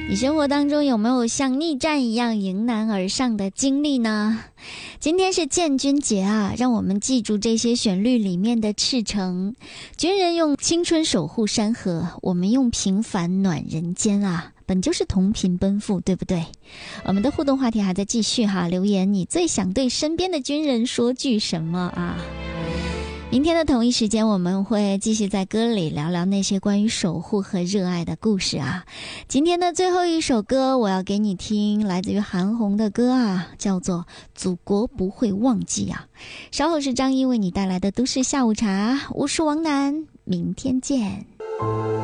你生活当中有没有像逆战一样迎难而上的经历呢？今天是建军节啊，让我们记住这些旋律里面的赤诚。军人用青春守护山河，我们用平凡暖人间啊，本就是同频奔赴，对不对？我们的互动话题还在继续哈，留言你最想对身边的军人说句什么啊？明天的同一时间，我们会继续在歌里聊聊那些关于守护和热爱的故事啊。今天的最后一首歌，我要给你听，来自于韩红的歌啊，叫做《祖国不会忘记》啊。稍后是张一为你带来的都市下午茶，我是王楠，明天见。